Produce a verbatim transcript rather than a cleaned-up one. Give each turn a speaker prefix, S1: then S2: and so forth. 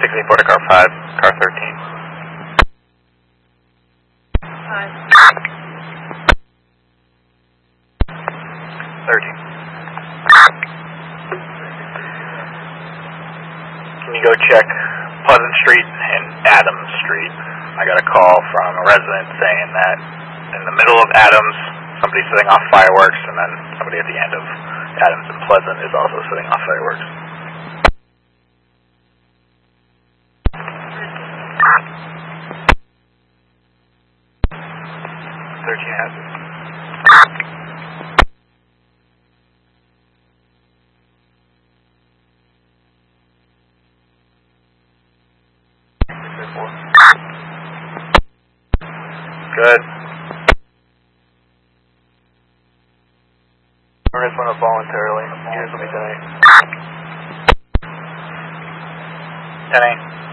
S1: sixty-four to car five, car thirteen.
S2: Five.
S1: thirteen. Can you go check Pleasant Street and Adams Street? I got a call from a resident saying that in the middle of Adams, somebody's setting off fireworks, and then somebody at the end of Adams and Pleasant is also setting off fireworks. thirteen has it. Good. Or just went up voluntarily. Yours will be ten eight. ten eight.